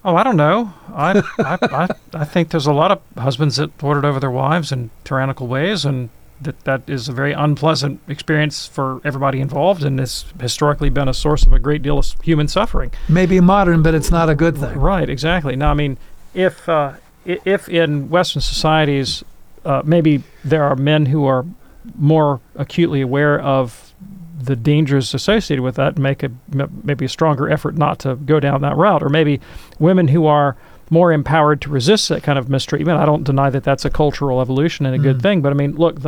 Oh, I don't know. I think there's a lot of husbands that lord it over their wives in tyrannical ways, and that is a very unpleasant experience for everybody involved, and has historically been a source of a great deal of human suffering. Maybe modern, but it's not a good thing. Right, exactly. Now, I mean, if in Western societies, maybe there are men who are more acutely aware of the dangers associated with that, make maybe a stronger effort not to go down that route, or maybe women who are more empowered to resist that kind of mistreatment. I don't deny that that's a cultural evolution and a good thing, but I mean, look,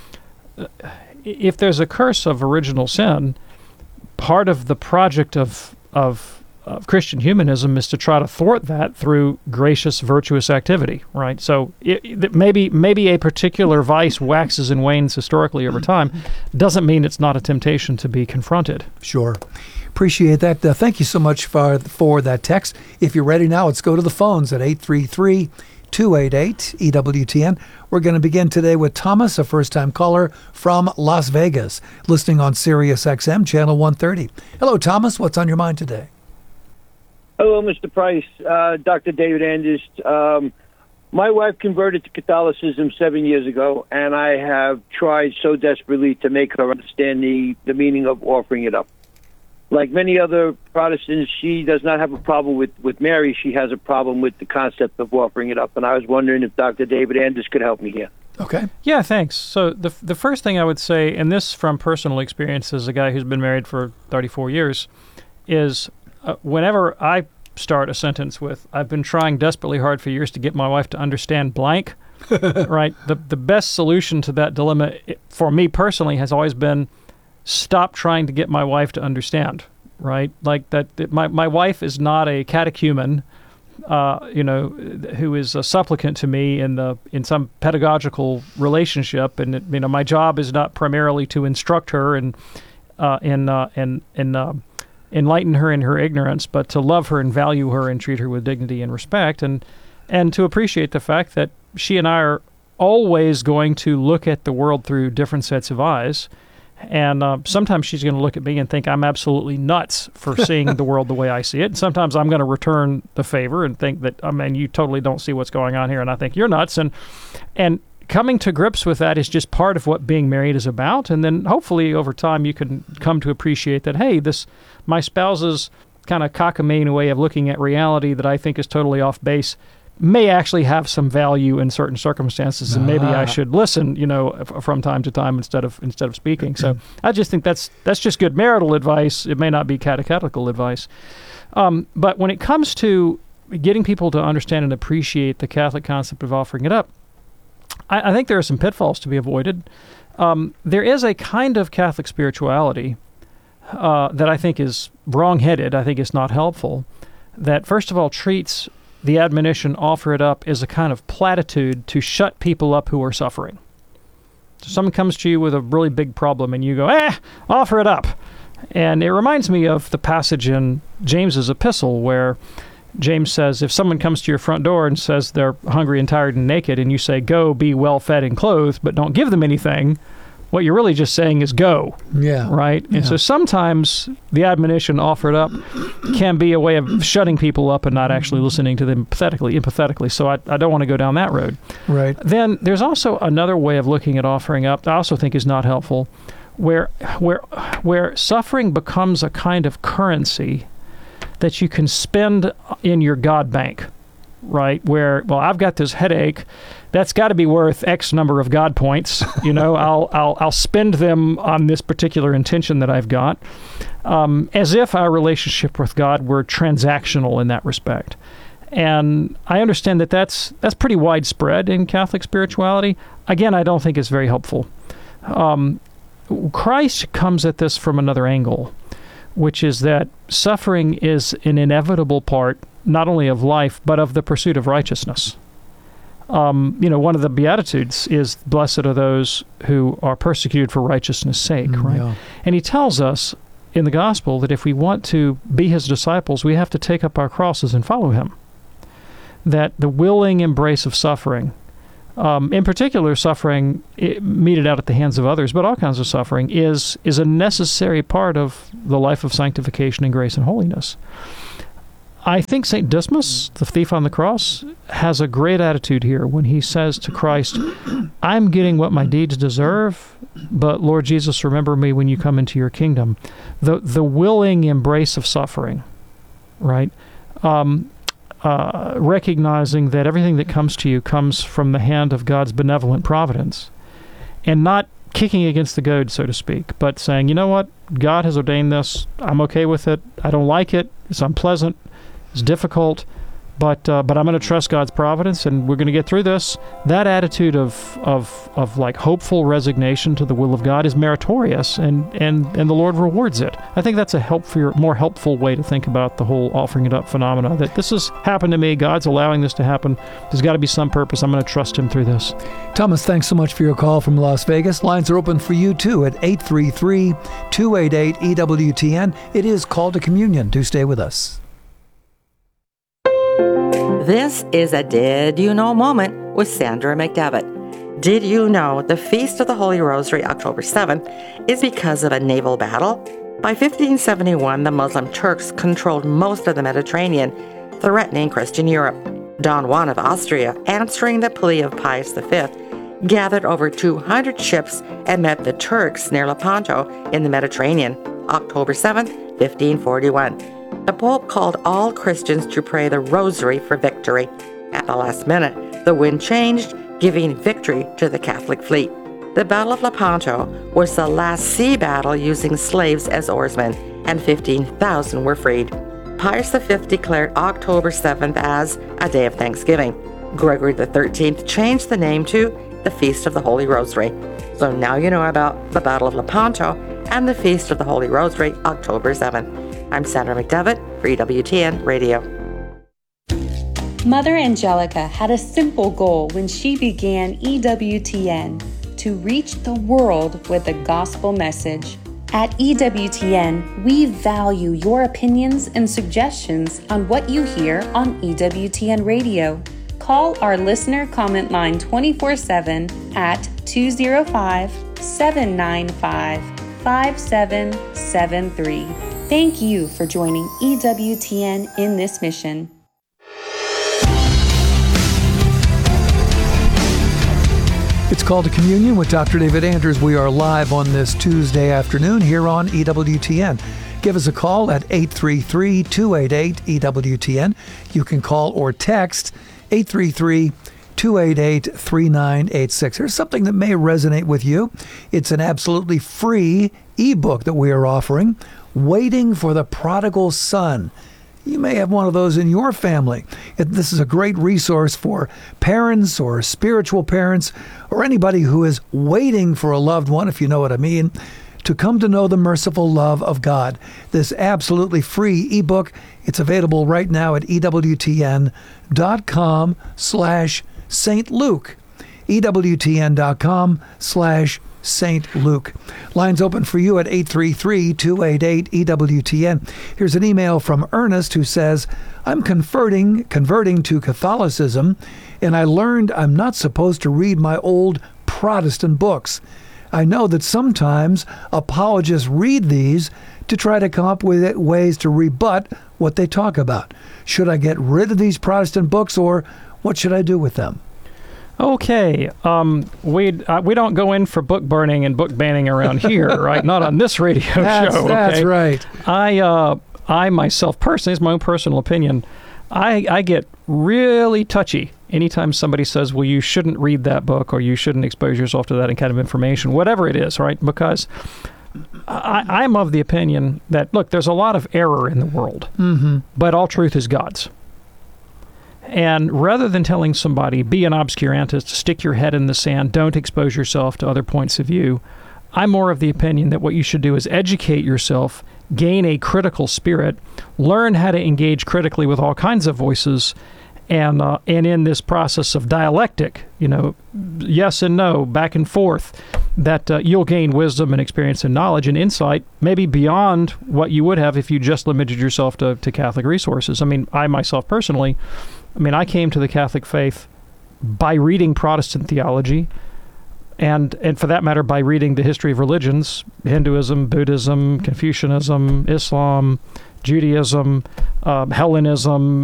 if there's a curse of original sin, part of the project of Christian humanism is to try to thwart that through gracious, virtuous activity, right? So maybe a particular vice waxes and wanes historically over time. Doesn't mean it's not a temptation to be confronted. Sure. Appreciate that. Thank you so much for that text. If you're ready now, let's go to the phones at 833-288-EWTN. We're going to begin today with Thomas, a first-time caller from Las Vegas, listening on Sirius XM, Channel 130. Hello, Thomas. What's on your mind today? Hello, Mr. Price, Dr. David Anders. My wife converted to Catholicism 7 years ago, and I have tried so desperately to make her understand the meaning of offering it up. Like many other Protestants, she does not have a problem with Mary. She has a problem with the concept of offering it up, and I was wondering if Dr. David Anders could help me here. Okay. Yeah, thanks. So the first thing I would say, and this from personal experience as a guy who's been married for 34 years, is whenever I start a sentence with, I've been trying desperately hard for years to get my wife to understand blank, right? The best solution to that dilemma for me personally has always been stop trying to get my wife to understand, right? Like that my wife is not a catechumen, who is a supplicant to me in some pedagogical relationship, and my job is not primarily to instruct her and enlighten her in her ignorance, but to love her and value her and treat her with dignity and respect, and to appreciate the fact that she and I are always going to look at the world through different sets of eyes. And sometimes she's going to look at me and think I'm absolutely nuts for seeing the world the way I see it. And sometimes I'm going to return the favor and think that, you totally don't see what's going on here, and I think you're nuts. And coming to grips with that is just part of what being married is about. And then hopefully over time you can come to appreciate that, hey, my spouse's kind of cockamamie way of looking at reality that I think is totally off base may actually have some value in certain circumstances, and maybe I should listen, from time to time instead of speaking. So I just think that's just good marital advice. It may not be catechetical advice. But when it comes to getting people to understand and appreciate the Catholic concept of offering it up, I think there are some pitfalls to be avoided. There is a kind of Catholic spirituality that I think is wrong-headed. I think it's not helpful. That, first of all, treats the admonition, offer it up, as a kind of platitude to shut people up who are suffering. So someone comes to you with a really big problem, and you go, offer it up. And it reminds me of the passage in James's epistle where James says, if someone comes to your front door and says they're hungry and tired and naked, and you say, go, be well fed and clothed, but don't give them anything, what you're really just saying is go. Yeah. Right? And so sometimes the admonition offered up can be a way of shutting people up and not actually listening to them empathetically. So I don't want to go down that road. Right. Then there's also another way of looking at offering up that I also think is not helpful, where suffering becomes a kind of currency that you can spend in your God bank, right? Where, I've got this headache, that's got to be worth X number of God points. I'll spend them on this particular intention that I've got, as if our relationship with God were transactional in that respect. And I understand that that's pretty widespread in Catholic spirituality. Again, I don't think it's very helpful. Christ comes at this from another angle, which is that suffering is an inevitable part not only of life, but of the pursuit of righteousness. One of the Beatitudes is, blessed are those who are persecuted for righteousness' sake, right? Yeah. And he tells us in the gospel that if we want to be his disciples, we have to take up our crosses and follow him. That the willing embrace of suffering, in particular suffering meted out at the hands of others, but all kinds of suffering, is a necessary part of the life of sanctification and grace and holiness. I think St. Dismas, the thief on the cross, has a great attitude here when he says to Christ, I'm getting what my deeds deserve, but Lord Jesus, remember me when you come into your kingdom. The willing embrace of suffering, right? Recognizing that everything that comes to you comes from the hand of God's benevolent providence, and not kicking against the goad, so to speak, but saying, you know what, God has ordained this, I'm okay with it, I don't like it, it's unpleasant, it's difficult, but I'm going to trust God's providence, and we're going to get through this. That attitude of like hopeful resignation to the will of God is meritorious, and the Lord rewards it. I think that's a more helpful way to think about the whole offering it up phenomena, that this has happened to me, God's allowing this to happen, there's got to be some purpose, I'm going to trust Him through this. Thomas, thanks so much for your call from Las Vegas. Lines are open for you too at 833-288-EWTN. It is Call to Communion. Do stay with us. This is a Did You Know moment with Sandra McDevitt. Did you know the Feast of the Holy Rosary, October 7th, is because of a naval battle? By 1571, the Muslim Turks controlled most of the Mediterranean, threatening Christian Europe. Don Juan of Austria, answering the plea of Pius V, gathered over 200 ships and met the Turks near Lepanto in the Mediterranean, October 7th, 1541. The Pope called all Christians to pray the Rosary for victory. At the last minute, the wind changed, giving victory to the Catholic fleet. The Battle of Lepanto was the last sea battle using slaves as oarsmen, and 15,000 were freed. Pius V declared October 7th as a day of thanksgiving. Gregory XIII changed the name to the Feast of the Holy Rosary. So now you know about the Battle of Lepanto and the Feast of the Holy Rosary, October 7th. I'm Sandra McDevitt for EWTN Radio. Mother Angelica had a simple goal when she began EWTN: to reach the world with the gospel message. At EWTN, we value your opinions and suggestions on what you hear on EWTN Radio. Call our listener comment line 24/7 at 205-795-5773. Thank you for joining EWTN in this mission. It's Call to Communion with Dr. David Anders. We are live on this Tuesday afternoon here on EWTN. Give us a call at 833-288-EWTN. You can call or text 833-288-3986. Here's something that may resonate with you. It's an absolutely free ebook that we are offering, Waiting for the Prodigal Son. You may have one of those in your family. This is a great resource for parents or spiritual parents or anybody who is waiting for a loved one, if you know what I mean, to come to know the merciful love of God. This absolutely free ebook, it's available right now at EWTN.com/St. Luke. EWTN.com/St. Luke. Lines open for you at 833-288-EWTN. Here's an email from Ernest who says, I'm converting to Catholicism, and I learned I'm not supposed to read my old Protestant books. I know that sometimes apologists read these to try to come up with ways to rebut what they talk about. Should I get rid of these Protestant books, or what should I do with them? Okay, we don't go in for book burning and book banning around here, right? Not on this radio show. That's right. I myself personally, it's my own personal opinion, I get really touchy anytime somebody says, well, you shouldn't read that book or you shouldn't expose yourself to that kind of information, whatever it is, right? Because I'm of the opinion that, look, there's a lot of error in the world, but all truth is God's. And rather than telling somebody, be an obscurantist, stick your head in the sand, don't expose yourself to other points of view, I'm more of the opinion that what you should do is educate yourself, gain a critical spirit, learn how to engage critically with all kinds of voices, and in this process of dialectic, yes and no, back and forth, that you'll gain wisdom and experience and knowledge and insight, maybe beyond what you would have if you just limited yourself to Catholic resources. I mean, I myself personally, I came to the Catholic faith by reading Protestant theology, and for that matter, by reading the history of religions, Hinduism, Buddhism, Confucianism, Islam, Judaism, Hellenism,